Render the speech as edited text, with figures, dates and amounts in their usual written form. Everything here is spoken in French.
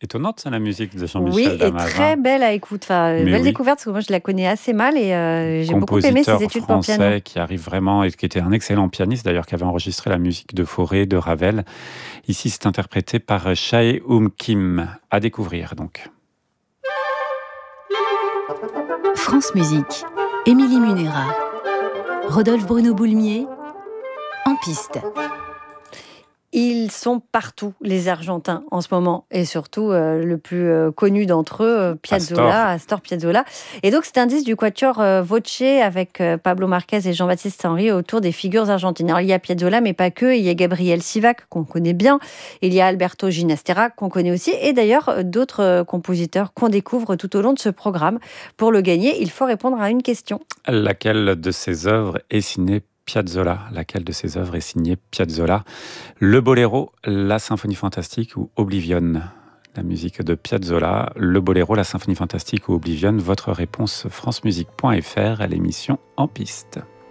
étonnante, ça, la musique de Oui, Jean-Michel et Damas, très hein. belle à écoute. Enfin, Mais belle oui, découverte, parce que moi, je la connais assez mal et j'ai beaucoup aimé ses compositeur études pour piano. français qui arrive vraiment et qui était un excellent pianiste d'ailleurs, qui avait enregistré la musique de Fauré, de Ravel. Ici, c'est interprété par Chae Kim. À découvrir donc. France Musique. Émilie Munera. Rodolphe Bruno Boulmier. En piste. Ils sont partout, les Argentins, en ce moment. Et surtout, le plus connu d'entre eux, Astor. Astor Piazzolla. Et donc, c'est un disque du quatuor Voce avec Pablo Marquez et Jean-Baptiste Henry autour des figures argentines. Alors, il y a Piazzolla, mais pas que. Il y a Gabriel Sivac, qu'on connaît bien. Il y a Alberto Ginastera, qu'on connaît aussi. Et d'ailleurs, d'autres compositeurs qu'on découvre tout au long de ce programme. Pour le gagner, il faut répondre à une question. Laquelle de ses œuvres est signée Piazzolla? Laquelle de ses œuvres est signée Piazzolla? Le Boléro, la Symphonie fantastique ou Oblivion? La musique de Piazzolla, le Boléro, la Symphonie fantastique ou Oblivion? Votre réponse francemusique.fr à l'émission En piste.